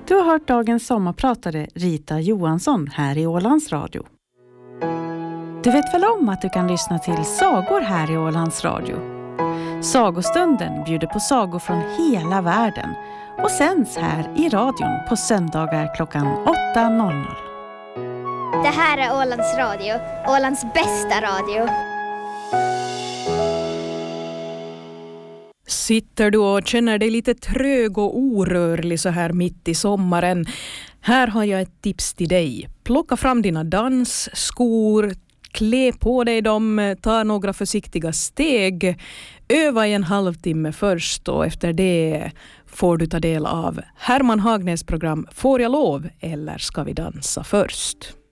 Du har hört dagens sommarpratare Rita Johansson här i Ålands Radio. Du vet väl om att du kan lyssna till sagor här i Ålands Radio? Sagostunden bjuder på sagor från hela världen och sänds här i radion på söndagar klockan 8:00. Det här är Ålands Radio, Ålands bästa radio. Sitter du och känner dig lite trög och orörlig så här mitt i sommaren? Här har jag ett tips till dig. Plocka fram dina dansskor, klä på dig dem, ta några försiktiga steg. Öva i en halvtimme först och efter det får du ta del av Herman Hagnäs program Får jag lov eller ska vi dansa först?